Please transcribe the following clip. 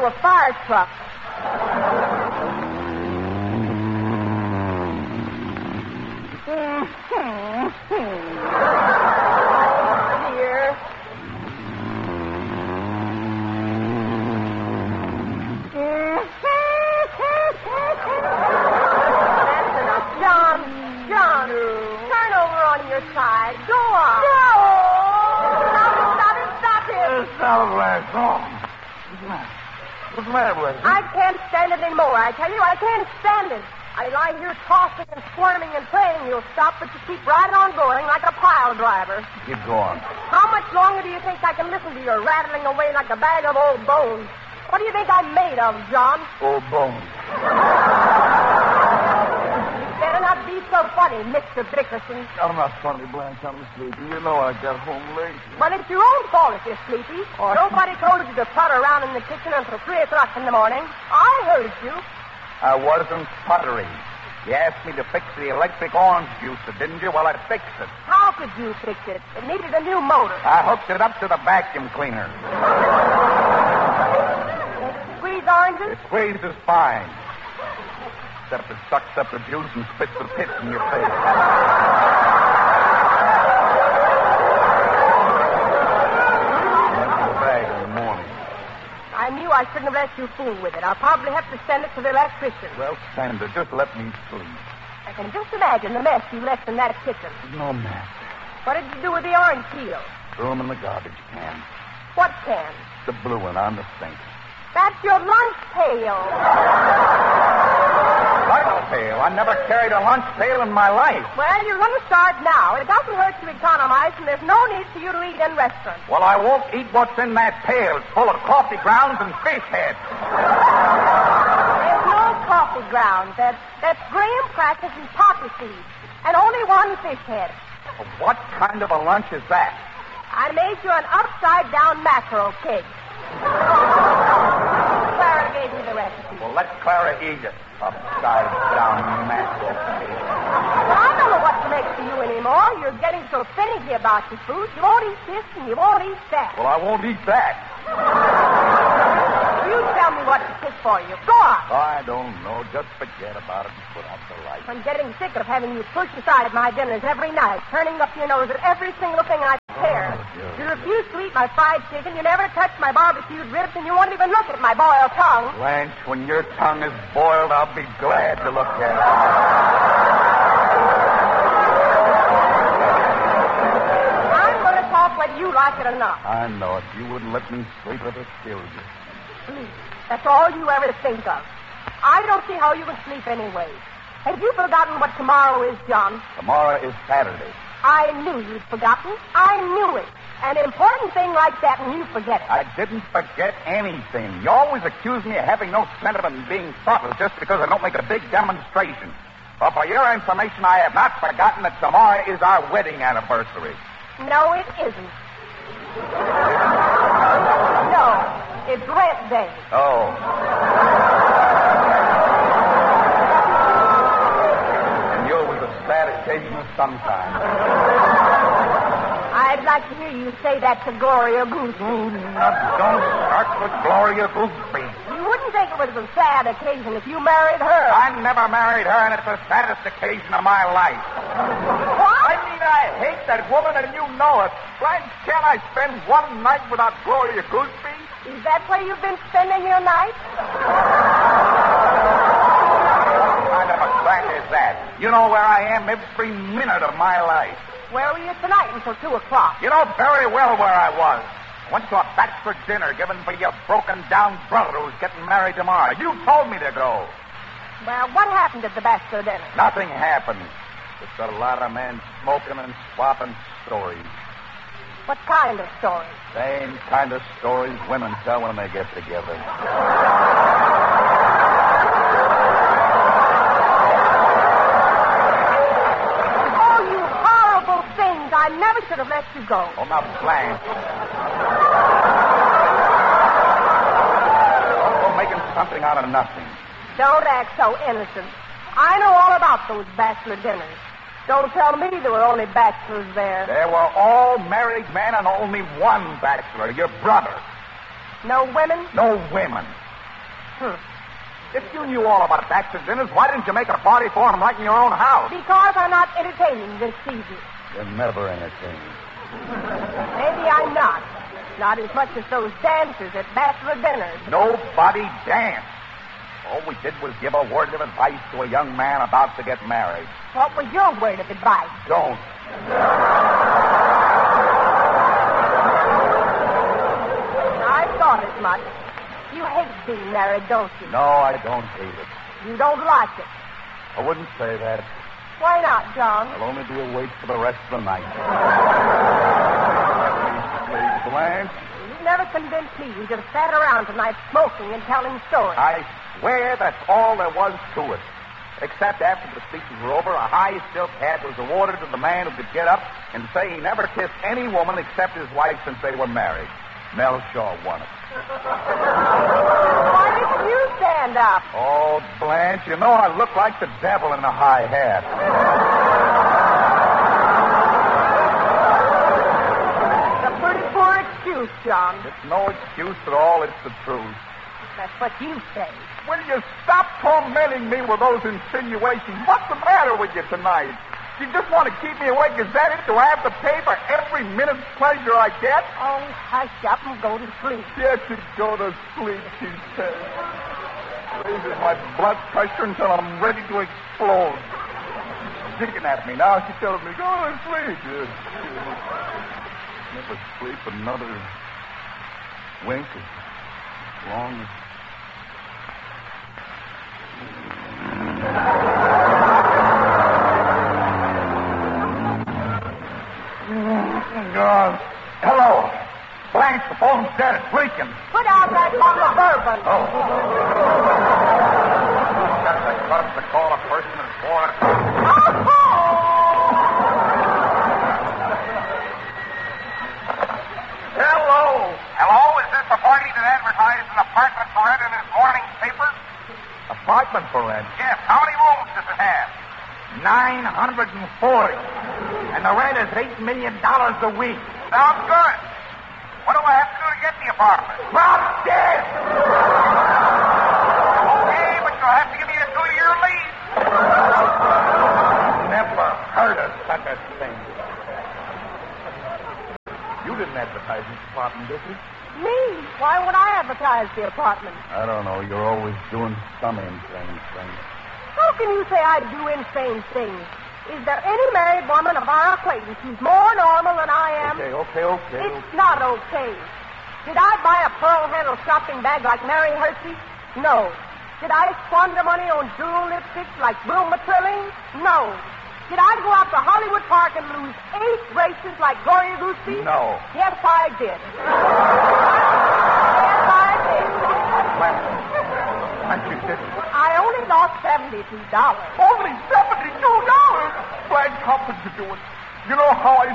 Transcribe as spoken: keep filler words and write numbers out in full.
into a fire truck. Oh, dear. That's enough. John, John, turn over on your side. Go on. No! Stop it, stop it, stop it. Stop it, Blanche. No. What's the matter? What's the matter, Blanche? I can't stand it anymore. I tell you, I can't stand it. I lie here tossing and squirming and praying you'll stop, but you keep right on going like a pile driver. Keep going. How much longer do you think I can listen to your rattling away like a bag of old bones? What do you think I'm made of, John? Old bones. You better not be so funny, Mister Dickerson. I'm not funny, Blanche. I'm sleepy. You know I got home late. Well, it's your own fault if you're sleepy. Oh, Nobody told you to putter around in the kitchen until three o'clock in the morning. I heard you. I wasn't puttering. You asked me to fix the electric orange juicer, didn't you? Well, I fixed it. How could you fix it? It needed a new motor. I hooked it up to the vacuum cleaner. Squeeze oranges? It squeezes fine. Except it sucks up the juice and spits the pits in your face. Empty the bag in the morning. I knew I shouldn't have let you fool with it. I'll probably have to send it to the electrician. Well, send it. Just let me sleep. I can just imagine the mess you left in that kitchen. No mess. What did you do with the orange peel? Threw them in the garbage can. What can? The blue one on the sink. That's your lunch pail. Lunch pail? I never carried a lunch pail in my life. Well, you're going to start now. It doesn't hurt to economize, and there's no need for you to eat in restaurants. Well, I won't eat what's in that pail. It's full of coffee grounds and fish heads. There's no coffee grounds. That's, that's graham crackers and poppy seeds. And only one fish head. Well, what kind of a lunch is that? I made you an upside-down mackerel cake. Clara gave me the recipe. Well, let Clara eat it. Upside-down mackerel cake. Well, I don't know what to make for you anymore. You're getting so finicky about your food. You won't eat this and you won't eat that. Well, I won't eat that. You tell me what to pick for you. Go on. I don't know. Just forget about it and put out the light. I'm getting sick of having you push aside my dinners every night, turning up your nose at every single thing I prepare. Oh, you refuse to eat my fried chicken, you never touch my barbecued ribs, and you won't even look at my boiled tongue. Blanche, when your tongue is boiled, I'll be glad to look at it. I'm going to talk whether you like it or not. I know it. You wouldn't let me sleep if it killed you. Sleep. That's all you ever think of. I don't see how you can sleep anyway. Have you forgotten what tomorrow is, John? Tomorrow is Saturday. I knew you'd forgotten. I knew it. An important thing like that, and you forget it. I didn't forget anything. You always accuse me of having no sentiment and being thoughtless just because I don't make a big demonstration. Well, for your information, I have not forgotten that tomorrow is our wedding anniversary. No, it isn't. No, it's rent day. Oh. And you was a sad occasion of some kind. I'd like to hear you say that to Gloria Gooseby. Now, don't start with Gloria Gooseby. You wouldn't think it was a sad occasion if you married her. I never married her, and it's the saddest occasion of my life. What? I mean, I hate that woman, and you know it. Blanche, can't I spend one night without Gloria Gooseby? Is that where you've been spending your night? What kind of a crack is that? You know where I am every minute of my life. Where were you tonight until two o'clock? You know very well where I was. I went to a bachelor dinner given for your broken-down brother who's getting married tomorrow. You told me to go. Well, what happened at the bachelor dinner? Nothing happened. Just a lot of men smoking and swapping stories. What kind of stories? Same kind of stories women tell when they get together. Oh, you horrible things. I never should have let you go. Oh, now, Blanche. Oh, making something out of nothing. Don't act so innocent. I know all about those bachelor dinners. Don't tell me there were only bachelors there. There were all married men and only one bachelor, your brother. No women? No women. Hmm. If you knew all about bachelor dinners, why didn't you make a party for them right in your own house? Because I'm not entertaining this season. You're never entertaining. Maybe I'm not. Not as much as those dancers at bachelor dinners. Nobody danced. All we did was give a word of advice to a young man about to get married. What was your word of advice? Don't. I thought as much. You hate being married, don't you? No, I don't hate it. You don't like it. I wouldn't say that. Why not, John? I'll only be awake for the rest of the night. Please, Blanche. You never convinced me. You just sat around tonight smoking and telling stories. I swear that's all there was to it. Except after the speeches were over, a high silk hat was awarded to the man who could get up and say he never kissed any woman except his wife since they were married. Mel Shaw won it. Why didn't you stand up? Oh, Blanche, you know I look like the devil in a high hat. It's a pretty poor excuse, John. It's no excuse at all. It's the truth. That's what you say. Will you stop tormenting me with those insinuations? What's the matter with you tonight? You just want to keep me awake? Is that it? Do I have to pay for every minute's pleasure I get? Oh, hush up and go to sleep. Yes, you go to sleep, she says. Raises my blood pressure until I'm ready to explode. Digging at me now. She tells me, go to sleep. Yes, never sleep another wink as long as... Uh, hello. Blanche, the phone's dead. It's leaking. Put out that bottle of bourbon. Oh. Just a cut to call a person at four o'clock. Hello. Hello, is this the party that advertised an apartment for rent in his morning paper? Apartment for rent? Yes. How many rooms does it have? Nine hundred and forty. And the rent is eight million dollars a week. Sounds good. What do I have to do to get the apartment? Drop dead! Okay, but you'll have to give me a two-year lease. Never heard of such a thing. You didn't advertise this apartment, did you? Me? Why would I advertise the apartment? I don't know. You're always doing some insane thing. How can you say I do insane things? Is there any married woman of our acquaintance who's more normal than I am? Okay, okay, okay. It's not okay. Did I buy a pearl-handled shopping bag like Mary Hersey? No. Did I squander money on jewel lipsticks like Wilma Trilling? No. Did I go out to Hollywood Park and lose eight races like Gloria Goosey? No. Yes, I did. Yes, I did. Blanche, you did. I only lost seventy-two dollars. Only seventy-two dollars? Blanche, how could you do it? You know how I